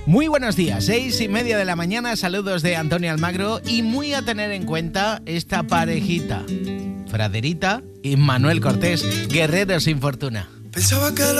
Muy buenos días, 6:30 de la mañana, saludos de Antonio Almagro y muy a tener en cuenta esta parejita, Fraderita y Manuel Cortés, guerreros sin fortuna. Pensaba que